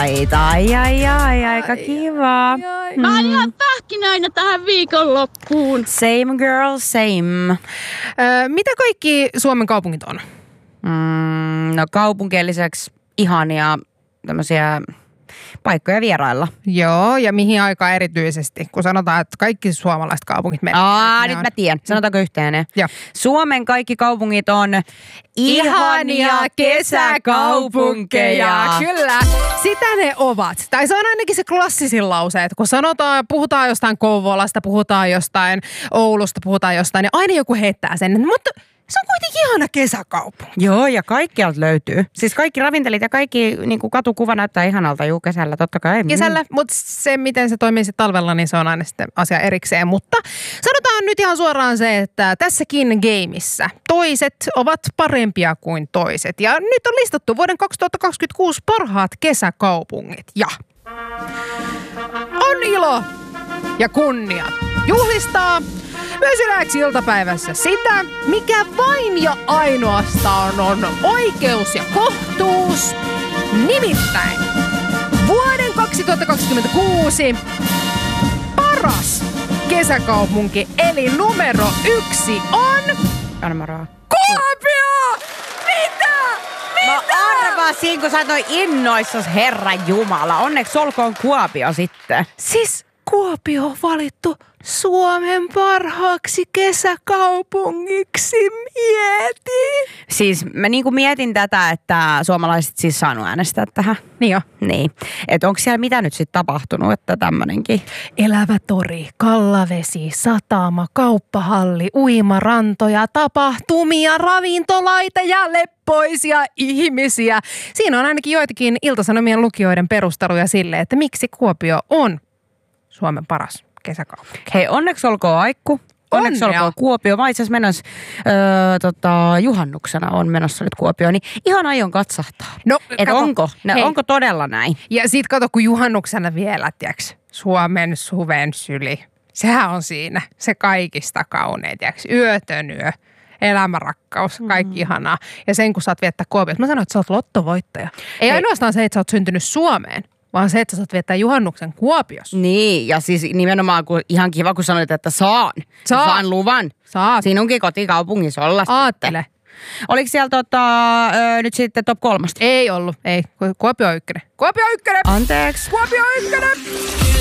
Ai, aika kiva. Mä oon ihan pähkinöinä tähän viikonloppuun. Same girl, same. Mitä kaikki Suomen kaupungit on? No kaupunkien lisäksi ihania tämmöisiä paikkoja vierailla. Joo, ja mihin aikaan erityisesti, kun sanotaan, että kaikki suomalaiset kaupungit menee. Nyt mä tiedän. Sanotaanko yhteen ne? Joo. Suomen kaikki kaupungit on ihania kesäkaupunkeja. Kyllä, sitä ne ovat. Tai se on ainakin se klassisin lause, että kun puhutaan jostain Kouvolasta, puhutaan jostain Oulusta, puhutaan jostain, niin aina joku heittää sen, mutta se on kuitenkin ihana kesäkaupunki. Joo, ja kaikkialta löytyy. Siis kaikki ravintelit ja kaikki niin kuin katukuva näyttää ihanalta kesällä, totta kai. Kesällä, mutta se miten se toimii sitten talvella, niin se on aina sitten asia erikseen. Mutta sanotaan nyt ihan suoraan se, että tässäkin gameissa toiset ovat parempia kuin toiset. Ja nyt on listattu vuoden 2026 parhaat kesäkaupungit. Ja on ilo ja kunnia juhlistaa myös yleensä iltapäivässä sitä, mikä vain ja ainoastaan on oikeus ja kohtuus. Nimittäin vuoden 2026 paras kesäkaupunki, eli numero 1 on Kuopio! Mitä? Mä arvasin, kun sä oot noin innoissas, Herran Jumala. Onneksi olkoon Kuopio sitten. Siis Kuopio on valittu Suomen parhaaksi kesäkaupungiksi. Mieti! Siis mä niinku mietin tätä, että suomalaiset siis saanut äänestää tähän. Niin jo. Niin. Että onko siellä mitä nyt sitten tapahtunut, että tämmönenkin? Elävä tori, kallavesi, satama, kauppahalli, uimarantoja, tapahtumia, ravintolaita ja leppoisia ihmisiä. Siinä on ainakin joitakin Ilta-Sanomien lukijoiden perusteluja sille, että miksi Kuopio on Suomen paras kesäkaupunki. Hei, onneksi olkoon Aikku. Onneksi olkoon Kuopio. Mä itse asiassa menossa juhannuksena on menossa nyt Kuopioon, niin ihan aion katsahtaa. No, onko todella näin? Ja sit kato, kun juhannuksena vielä, tiiäks, Suomen suven syli. Sehän on siinä se kaikista kaunein, tiiäks, yötön yö. Elämärakkaus, kaikki ihanaa. Ja sen kun saat viettää Kuopiossa. Mä sanoin, että sä oot lottovoittaja. Ei ainoastaan se, että sä oot syntynyt Suomeen, vaan se, että sä saat viettää juhannuksen Kuopiossa. Niin, ja siis nimenomaan ihan kiva, kun sanoit, että saan luvan. Saat. Siinä onkin kotikaupungissa olla. Aattele. Oliko siellä nyt sitten top 3? Ei ollut, ei. Kuopio on 1. Kuopio on 1! Anteeksi. Kuopio on 1!